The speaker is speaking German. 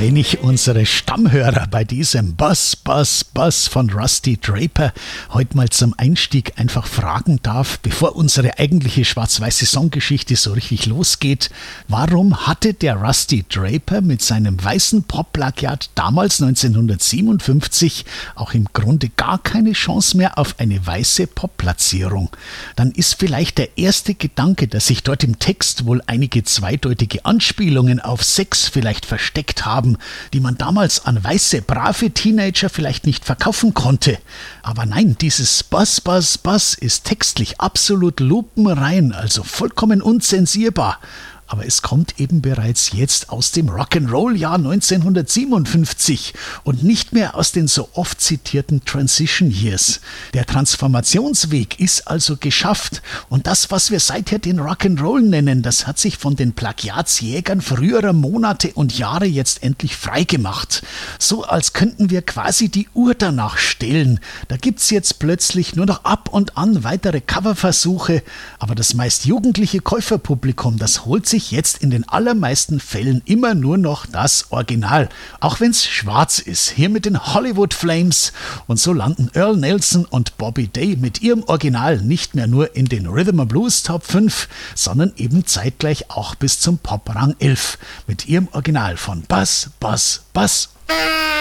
Wenn ich unsere Stammhörer bei diesem Buzz, Buzz, Buzz von Rusty Draper heute mal zum Einstieg einfach fragen darf, bevor unsere eigentliche schwarz-weiße Songgeschichte so richtig losgeht, warum hatte der Rusty Draper mit seinem weißen Pop-Plagiat damals 1957 auch im Grunde gar keine Chance mehr auf eine weiße Pop-Platzierung? Dann ist vielleicht der erste Gedanke, dass sich dort im Text wohl einige zweideutige Anspielungen auf Sex vielleicht versteckt haben, die man damals an weiße, brave Teenager vielleicht nicht verkaufen konnte. Aber nein, dieses Buzz, Buzz, Buzz ist textlich absolut lupenrein, also vollkommen unzensierbar. Aber es kommt eben bereits jetzt aus dem Rock'n'Roll-Jahr 1957 und nicht mehr aus den so oft zitierten Transition Years. Der Transformationsweg ist also geschafft und das, was wir seither den Rock'n'Roll nennen, das hat sich von den Plagiatsjägern früherer Monate und Jahre jetzt endlich freigemacht. So als könnten wir quasi die Uhr danach stellen. Da gibt's jetzt plötzlich nur noch ab und an weitere Coverversuche, aber das meist jugendliche Käuferpublikum, das holt sich jetzt in den allermeisten Fällen immer nur noch das Original, auch wenn es schwarz ist, hier mit den Hollywood Flames, und so landen Earl Nelson und Bobby Day mit ihrem Original nicht mehr nur in den Rhythm and Blues Top 5, sondern eben zeitgleich auch bis zum Pop Rang 11 mit ihrem Original von Buzz, Buzz, Buzz.